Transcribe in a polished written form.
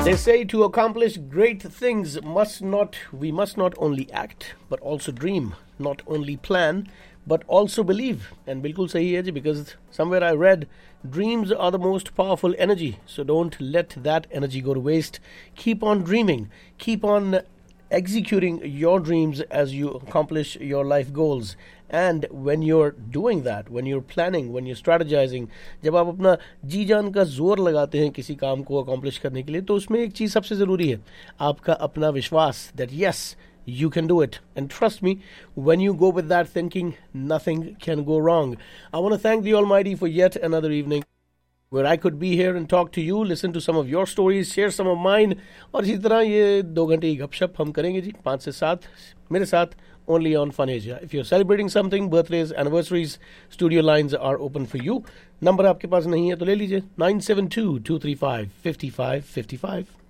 They say to accomplish great things we must not only act but also dream, not only plan but also believe. And बिल्कुल सही है जी, because somewhere I read dreams are the most powerful energy, so don't let that energy go to waste. Keep on dreaming, keep on executing your dreams as you accomplish your life goals. And when you're doing that, when you're planning, when you're strategizing, जब आप अपना जी जान का जोर लगाते हैं किसी काम को accomplish करने के लिए, तो उसमें एक चीज़ सबसे ज़रूरी है, आपका अपना विश्वास, that yes, you can do it. And trust me, when you go with that thinking, nothing can go wrong. I want to thank the Almighty for yet another evening where I could be here and talk to you, listen to some of your stories, share some of mine. और इसी तरह ये 2 घंटे की गपशप हम करेंगे जी 5 से 7 मेरे साथ, only on Fun Asia. If you're celebrating something, birthdays, anniversaries, studio lines are open for you. Number आपके पास नहीं है तो ले लीजिए 972-235-5555.